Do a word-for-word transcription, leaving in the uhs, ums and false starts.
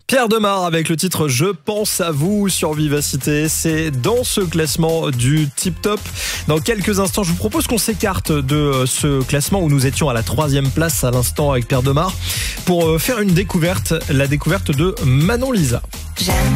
Pierre Demar avec le titre Je pense à vous sur Vivacité. C'est dans ce classement du Tip Top. Dans quelques instants, je vous propose qu'on s'écarte de ce classement où nous étions à la troisième place à l'instant avec Pierre Demar pour faire une découverte, la découverte de Manon Lisa. J'aime